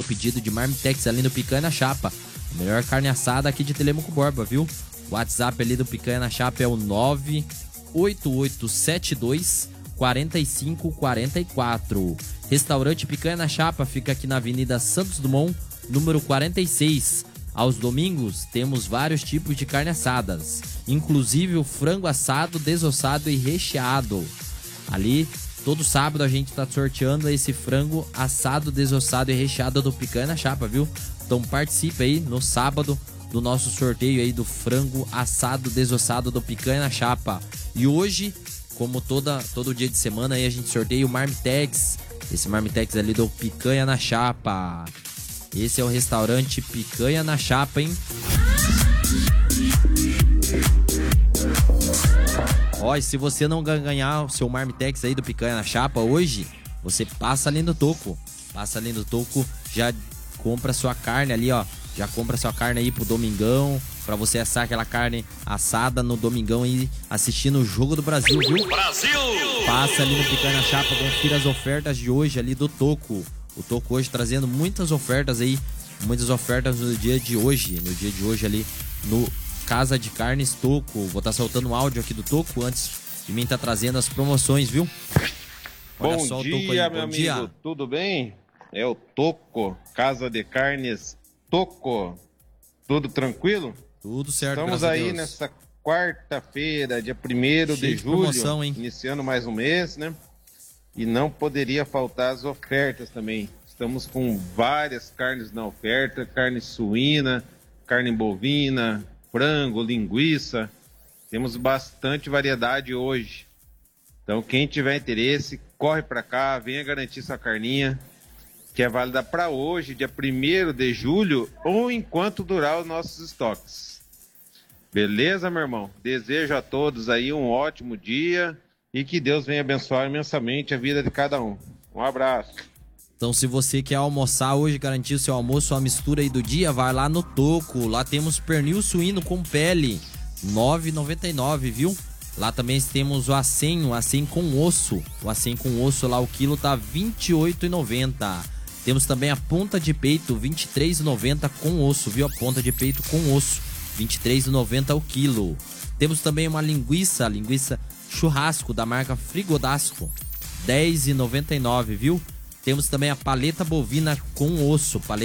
pedido de Marmitex ali no Picanha na Chapa. A melhor carne assada aqui de Telêmaco Borba, viu? O WhatsApp ali do Picanha na Chapa é o 98872 4544. Restaurante Picanha na Chapa fica aqui na Avenida Santos Dumont, número 46. Aos domingos temos vários tipos de carne assadas, inclusive o frango assado, desossado e recheado. Ali, todo sábado a gente tá sorteando esse frango assado, desossado e recheado do Picanha na Chapa, viu? Então participe aí no sábado do nosso sorteio aí do frango assado, desossado do Picanha na Chapa. E hoje, como todo dia de semana, aí a gente sorteia o Marmitex. Esse Marmitex ali do Picanha na Chapa. Esse é o restaurante Picanha na Chapa, hein? Ó, e se você não ganhar o seu Marmitex aí do Picanha na Chapa hoje, você passa ali no Toco. Passa ali no Toco, já compra sua carne ali, ó. Já compra sua carne aí pro domingão, pra você assar aquela carne assada no domingão aí, assistindo o Jogo do Brasil, viu? Brasil! Passa ali no Picanha na Chapa, confira as ofertas de hoje ali do Toco. O Toco hoje trazendo muitas ofertas aí, muitas ofertas no dia de hoje. No dia de hoje ali no Casa de Carnes Toco. Vou estar soltando um áudio aqui do Toco antes de mim estar trazendo as promoções, viu? Olha só o Toco aí. Meu amigo, tudo bem? É o Toco, Casa de Carnes Toco. Tudo tranquilo? Tudo certo, estamos aí nessa quarta-feira, dia 1º de julho, promoção, hein? Iniciando mais um mês, né? E não poderia faltar as ofertas também. Estamos com várias carnes na oferta, carne suína, carne bovina, frango, linguiça. Temos bastante variedade hoje. Então quem tiver interesse, corre para cá, venha garantir sua carninha, que é válida para hoje, dia 1º de julho, ou enquanto durar os nossos estoques. Beleza, meu irmão? Desejo a todos aí um ótimo dia. E que Deus venha abençoar imensamente a vida de cada um. Um abraço. Então, se você quer almoçar hoje, garantir o seu almoço, a mistura aí do dia, vai lá no Toco. Lá temos pernil suíno com pele, R$ 9,99, viu? Lá também temos o acém com osso. O acém com osso lá, o quilo tá R$ 28,90. Temos também a ponta de peito, R$ 23,90 com osso, viu? A ponta de peito com osso, R$ 23,90 o quilo. Temos também uma linguiça churrasco da marca Frigodasco, R$ 10,99, viu? Temos também a paleta bovina com osso, R$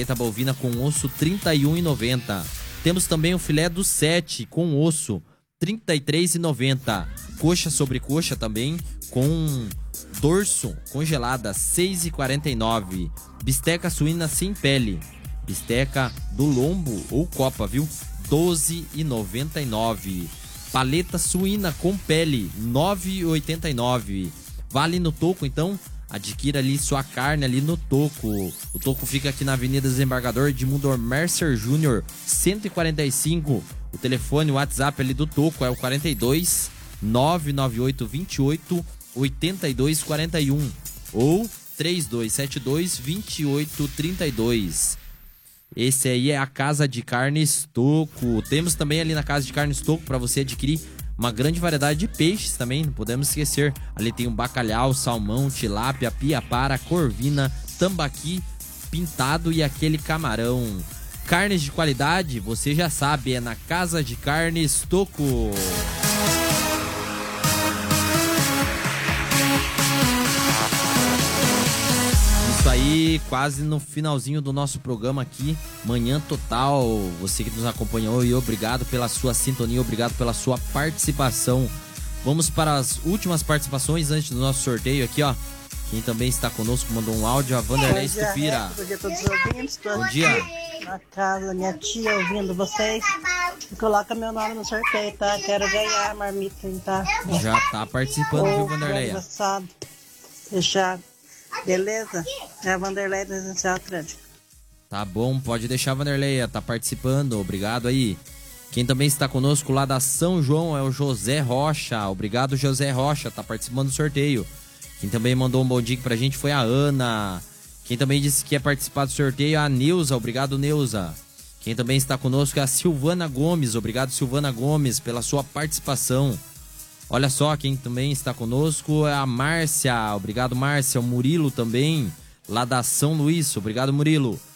31,90. Temos também o filé do 7 com osso, R$ 33,90. Coxa sobre coxa também com dorso congelada, R$ 6,49. Bisteca suína sem pele, bisteca do lombo ou copa, viu? R$ 12,99. Paleta suína com pele, R$ 9,89. Vale no Toco, então adquira ali sua carne ali no Toco. O Toco fica aqui na Avenida Desembargador Edmundo Mercer Júnior, 145. O telefone, o WhatsApp ali do Toco é o 42 998 28 82 41 ou 3272 2832. Esse aí é a Casa de Carnes Toco. Temos também ali na Casa de Carnes Toco para você adquirir uma grande variedade de peixes também, não podemos esquecer. Ali tem o bacalhau, salmão, tilápia, piapara, corvina, tambaqui, pintado e aquele camarão. Carnes de qualidade, você já sabe, é na Casa de Carnes Toco. Isso aí, quase no finalzinho do nosso programa aqui, Manhã Total. Você que nos acompanhou e obrigado pela sua sintonia, obrigado pela sua participação. Vamos para as últimas participações antes do nosso sorteio aqui, ó. Quem também está conosco mandou um áudio, a Vanderlei Estupira. Bom dia a todos os ouvintes. Bom dia. Na casa da minha tia, ouvindo vocês. Coloca meu nome no sorteio, tá? Quero ganhar a marmita, tá? Já tá participando, viu, Vanderlei? Fechado. Beleza? É a Vanderlei do Residencial Atlântico. Tá bom, pode deixar, Vanderlei, tá participando, obrigado aí. Quem também está conosco lá da São João é o José Rocha. Obrigado, José Rocha, tá participando do sorteio. Quem também mandou um bom dia pra gente foi a Ana. Quem também disse que quer participar do sorteio é a Neuza. Obrigado, Neuza. Quem também está conosco é a Silvana Gomes. Obrigado, Silvana Gomes, pela sua participação. Olha só, quem também está conosco é a Márcia. Obrigado, Márcia. O Murilo também, lá da São Luís. Obrigado, Murilo.